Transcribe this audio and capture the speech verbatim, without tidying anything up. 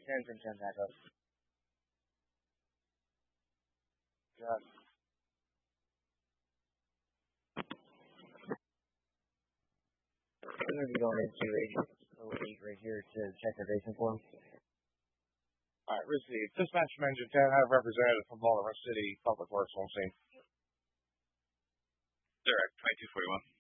ten from ten back up. Got it. I'm going to be going into eight oh eight right here to check the racing form. All right, received. Dispatch from Engine ten, I have representative from Baltimore City Public Works on scene. Direct, twenty-two forty-one.